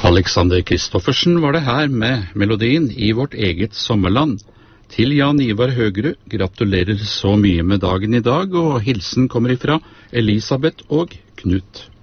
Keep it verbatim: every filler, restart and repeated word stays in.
Alexander Kristoffersen var det her med melodien I vårt eget sommerland. Til Jan Ivar Høgerud, gratulerer så mye med dagen I dag, og hilsen kommer ifra Elisabeth og Knut.